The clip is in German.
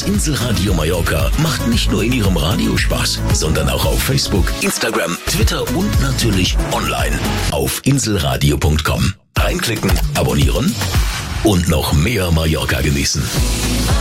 Inselradio Mallorca macht nicht nur in Ihrem Radio Spaß, sondern auch auf Facebook, Instagram, Twitter und natürlich online auf inselradio.com. Reinklicken, abonnieren und noch mehr Mallorca genießen.